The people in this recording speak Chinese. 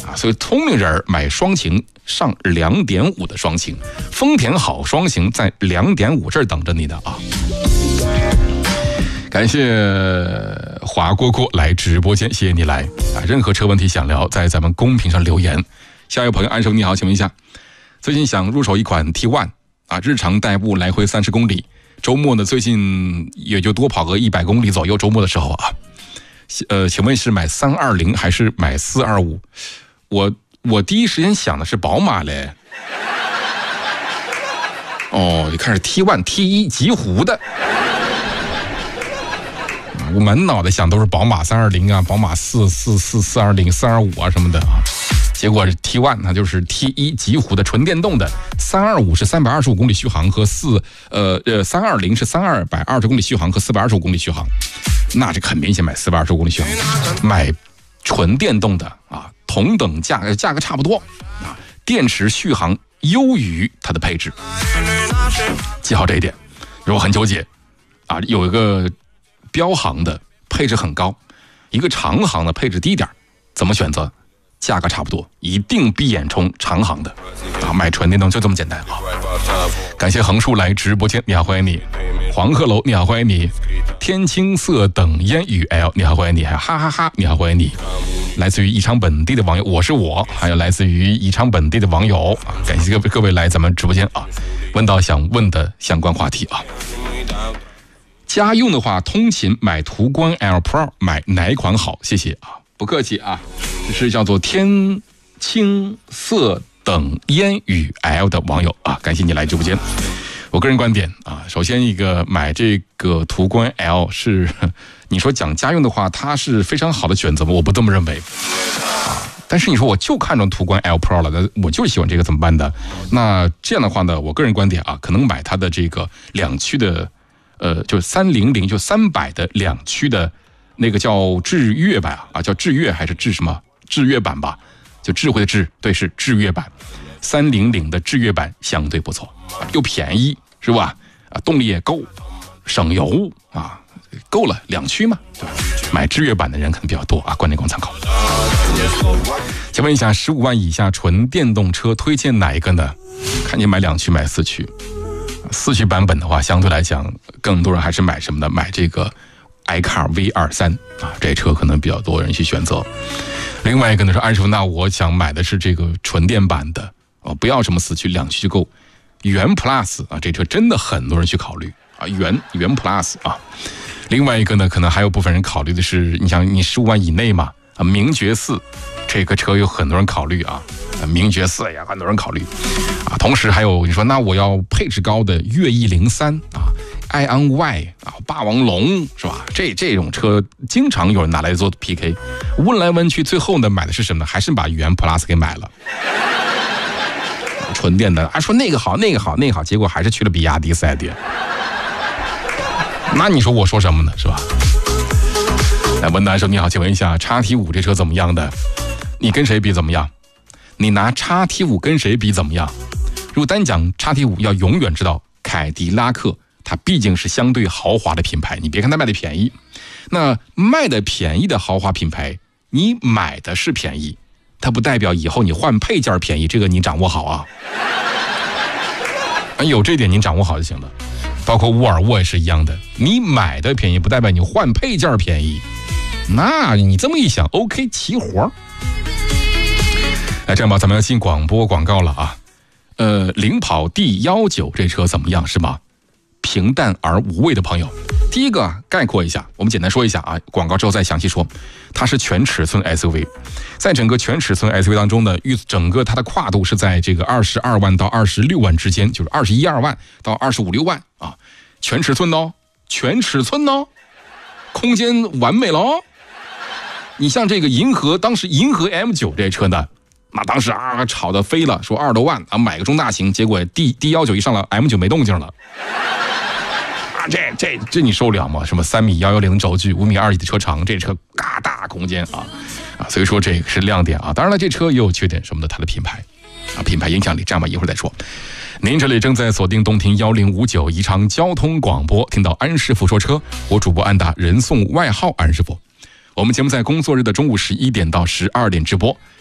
啊，所以聪明人买双擎上 2.5 的双擎，丰田好双擎在 2.5 这儿等着你的啊。感谢华蝈蝈来直播间，谢谢你来啊！任何车问题想聊，在咱们公屏上留言。下一位朋友安生你好，请问一下，最近想入手一款 T1 啊，日常代步来回30公里，周末呢最近也就多跑个100公里左右，周末的时候啊，请问是买320还是买425？我第一时间想的是宝马嘞。哦，你看是 T1 T1 极狐的。我满脑袋想都是宝马320啊，宝马420、425啊什么的啊，结果是 T1 它就是 T1 极狐的纯电动的，325是325公里续航和320是220公里续航和425公里续航，那这很明显买425公里续航，买纯电动的啊，同等价格差不多啊，电池续航优于它的配置，记好这一点。如果很纠结啊，有一个标航的配置很高，一个长航的配置低点，怎么选择？价格差不多，一定闭眼冲长航的啊！买纯电动就这么简单啊！感谢横竖来直播间，你好，欢迎你；黄鹤楼，你好，欢迎你；天青色等烟雨 L， 你好，欢迎你；还有哈哈哈，你好，欢迎你。来自于宜昌本地的网友，我是我，还有来自于宜昌本地的网友啊！感谢各位来咱们直播间啊，问到想问的相关话题啊。家用的话，通勤买途观 L Pro 买哪款好？谢谢啊，不客气啊。这是叫做天青色等烟雨 L 的网友啊，感谢你来直播间。我个人观点啊，首先一个买这个途观 L 是，你说讲家用的话，它是非常好的选择吗？我不这么认为啊。但是你说我就看中途观 L Pro 了，那我就喜欢这个怎么办呢？那这样的话呢，我个人观点啊，可能买它的这个2驱的。就300就300的2驱的那个叫智悦版啊，叫智悦还是智什么智悦版吧？就智慧的智，对，是智悦版。300的智悦版相对不错，又便宜是吧？啊，动力也够，省油啊，够了2驱嘛，对吧？买智悦版的人可能比较多啊，观点供参考。请问一下，15万以下纯电动车推荐哪一个呢？看你买2驱买4驱。4驱版本的话，相对来讲，更多人还是买什么呢？买这个 iCar V23啊，这车可能比较多人去选择。另外一个呢是安师傅，那我想买的是这个纯电版的哦，不要什么4驱，2驱就够。元 Plus 啊，这车真的很多人去考虑啊，元 Plus 啊。另外一个呢，可能还有部分人考虑的是，你想你15万以内嘛啊，名爵4这个车有很多人考虑啊。名爵4也很多人考虑啊，同时还有你说那我要配置高的悦翼03啊，埃安 Y 啊，霸王龙是吧？这种车经常有人拿来做 PK， 问来问去，最后呢买的是什么呢？还是把元 Plus 给买了，纯电的啊，说那个好，结果还是去了比亚迪4S店。那你说我说什么呢？是吧？来问男生你好，请问一下，XT5这车怎么样的？你跟谁比怎么样？你拿 XT5 跟谁比怎么样？如果单讲 XT5， 要永远知道凯迪拉克它毕竟是相对豪华的品牌，你别看它卖的便宜，那卖的便宜的豪华品牌，你买的是便宜，它不代表以后你换配件便宜，这个你掌握好啊。有这点你掌握好就行了。包括沃尔沃也是一样的，你买的便宜不代表你换配件便宜，那你这么一想 OK 齐活。来，这样吧，咱们要进广播广告了啊。领跑D19这车怎么样是吗？平淡而无味的朋友，第一个概括一下，我们简单说一下啊，广告之后再详细说。它是全尺寸 SUV， 在整个全尺寸 SUV 当中呢，整个它的跨度是在这个22万到26万之间，就是21-22万到25、6万啊，全尺寸哦，空间完美了哦。你像这个当时银河 M9 这车呢，那当时啊炒得飞了，说20多万啊买个中大型，结果 D19 一上了 M9 没动静了。这你受了吗？什么3.110米的轴距，5.2米的车长，这车大空间啊，所以说这个是亮点啊。当然了，这车也有缺点什么的，它的品牌啊，品牌影响力，这样吧，一会儿再说。您这里正在锁定动听1059宜昌交通广播，听到安师傅说车，我主播安达，人送外号安师傅。我们节目在工作日的中午11点到12点直播。